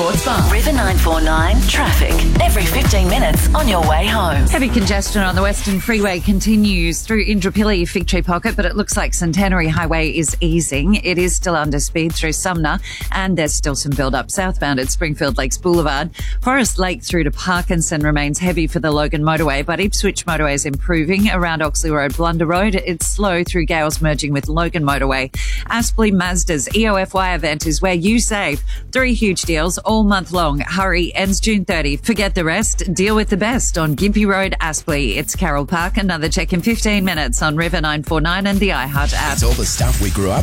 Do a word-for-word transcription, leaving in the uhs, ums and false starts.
Sports Bar. River nine four nine traffic. Every fifteen minutes on your way home. Heavy congestion on the Western Freeway continues through Indooroopilly, Fig Tree Pocket, but it looks like Centenary Highway is easing. It is still under speed through Sumner, and there's still some build-up southbound at Springfield Lakes Boulevard. Forest Lake through to Parkinson remains heavy for the Logan Motorway, but Ipswich Motorway is improving. Around Oxley Road, Blunder Road, it's slow through Gales merging with Logan Motorway. Aspley Mazda's E O F Y event is where you save. Three huge deals all month long. Hurry, ends June thirtieth. Forget the rest. Deal with the best on Gympie Road, Aspley. It's Carroll Park. Another check in fifteen minutes on River nine four nine and the iHeart app. It's all the stuff we grew up